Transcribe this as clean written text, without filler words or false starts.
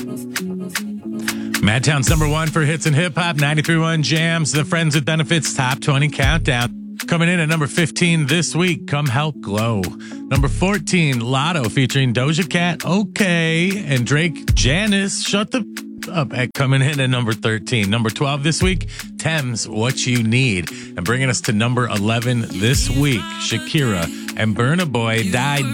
Madtown's number one for hits and hip hop, 93.1 Jams, the Friends with Benefits Top 20 Countdown. Coming in at number 15 this week, Come Help Glow. Number 14, Lotto featuring Doja Cat, Okay, and Drake, Janice, Shut the Up, at coming in at number 13. Number 12 this week, Thames, What You Need. And bringing us to number 11 this week, Shakira and Burna Boy, Die